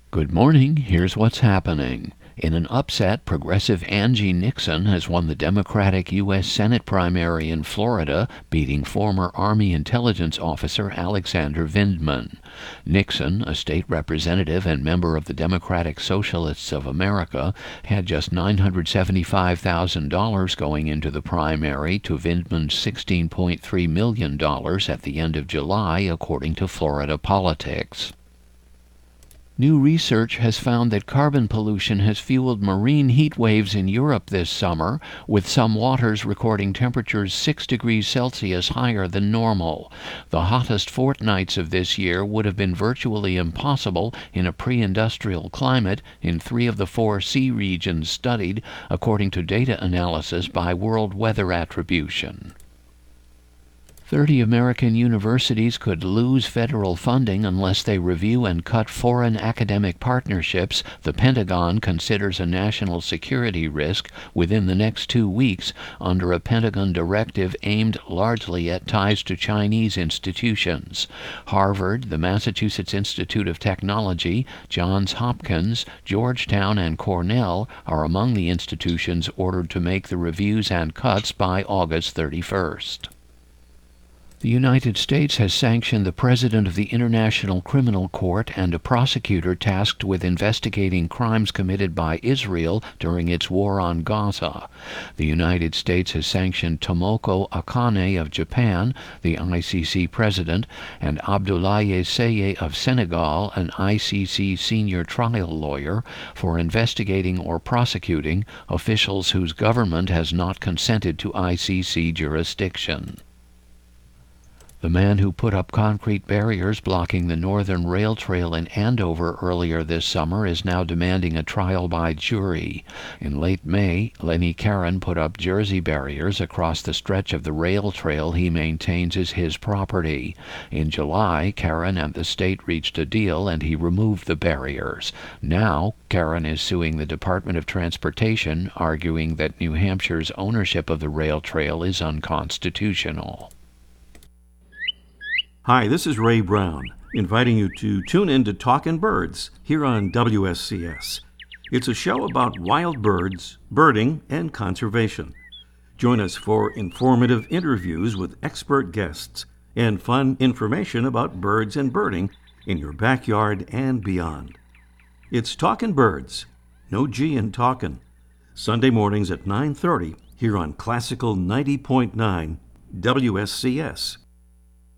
Good morning. Here's what's happening. In an upset, progressive Angie Nixon has won the Democratic U.S. Senate primary in Florida, beating former Army intelligence officer Alexander Vindman. Nixon, a state representative and member of the Democratic Socialists of America, had just $975,000 going into the primary to Vindman's $16.3 million at the end of July, according to Florida Politics. New research has found that carbon pollution has fueled marine heat waves in Europe this summer, with some waters recording temperatures 6 degrees Celsius higher than normal. The hottest fortnights of this year would have been virtually impossible in a pre-industrial climate in 3 of the 4 sea regions studied, according to data analysis by World Weather Attribution. 30 American universities could lose federal funding unless they review and cut foreign academic partnerships the Pentagon considers a national security risk within the next 2 weeks under a Pentagon directive aimed largely at ties to Chinese institutions. Harvard, the Massachusetts Institute of Technology, Johns Hopkins, Georgetown, and Cornell are among the institutions ordered to make the reviews and cuts by August 31st. The United States has sanctioned the president of the International Criminal Court and a prosecutor tasked with investigating crimes committed by Israel during its war on Gaza. The United States has sanctioned Tomoko Akane of Japan, the ICC president, and Abdoulaye Seye of Senegal, an ICC senior trial lawyer, for investigating or prosecuting officials whose government has not consented to ICC jurisdiction. The man who put up concrete barriers blocking the Northern Rail Trail in Andover earlier this summer is now demanding a trial by jury. In late May, Lenny Caron put up Jersey barriers across the stretch of the rail trail he maintains is his property. In July, Caron and the state reached a deal and he removed the barriers. Now, Caron is suing the Department of Transportation, arguing that New Hampshire's ownership of the rail trail is unconstitutional. Hi, this is Ray Brown, inviting you to tune in to Talkin' Birds here on WSCS. It's a show about wild birds, birding, and conservation. Join us for informative interviews with expert guests and fun information about birds and birding in your backyard and beyond. It's Talkin' Birds, no G in talkin', Sunday mornings at 9:30 here on Classical 90.9 WSCS.